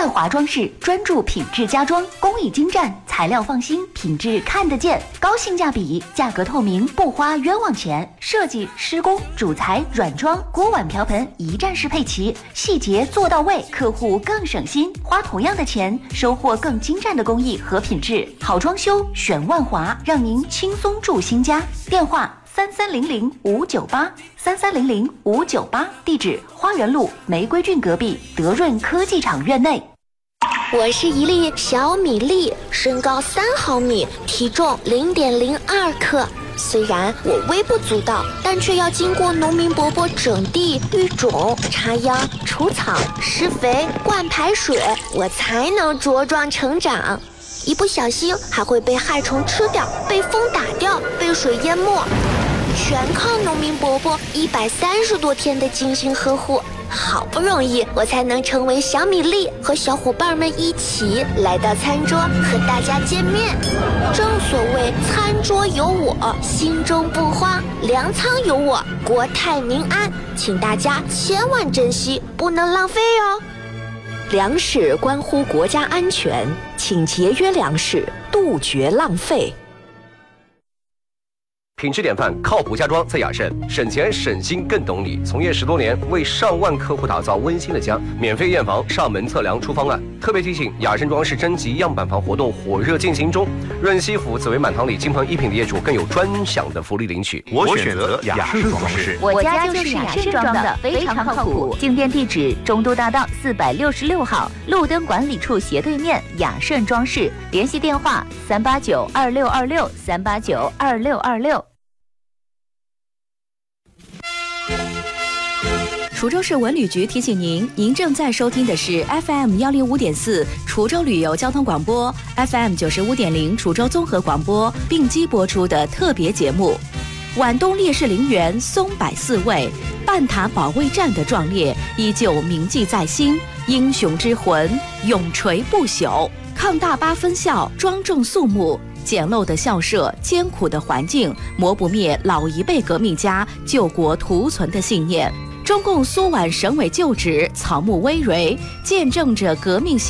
万华装饰专注品质家装，工艺精湛，材料放心，品质看得见，高性价比，价格透明，不花冤枉钱。设计、施工、主材、软装、锅碗瓢盆一站式配齐，细节做到位，客户更省心，花同样的钱，收获更精湛的工艺和品质。好装修选万华，让您轻松住新家。电话3300-598，3300-598，地址花园路玫瑰郡隔壁德润科技厂院内。 我是一粒小米粒，身高3毫米，体重0.02克。虽然我微不足道，但却要经过农民伯伯整地、育种、插秧、除草、施肥、灌排水，我才能茁壮成长。一不小心还会被害虫吃掉，被风打掉，被水淹没，全靠农民伯伯130多天的精心呵护。好不容易我才能成为小米粒，和小伙伴们一起来到餐桌和大家见面。正所谓餐桌有我，心中不慌，粮仓有我，国泰民安，请大家千万珍惜，不能浪费哦。 粮食关乎国家安全，请节约粮食，杜绝浪费。 品质典范，靠谱家装在雅盛，省钱省心更懂你。从业10多年，为上万客户打造温馨的家，免费验房、上门测量出方案。特别提醒，雅盛装饰征集样板房活动火热进行中，润西府紫薇满堂里金鹏一品的业主更有专享的福利领取。 我选择雅盛装饰， 我家就是雅盛装的，非常靠谱。进店地址：中都大道466号，路灯管理处斜对面，雅盛装饰。联系电话3892626，3892626。 滁州市文旅局提醒您，您正在收听的是 FM 105.4滁州旅游交通广播 ，FM 95.0滁州综合广播并机播出的特别节目。皖东烈士陵园松柏4位，半塔保卫战的壮烈依旧铭记在心，英雄之魂永垂不朽。抗大8分校庄重肃穆，简陋的校舍，艰苦的环境，磨不灭老一辈革命家救国图存的信念。中共苏皖省委旧址草木葳蕤，见证着革命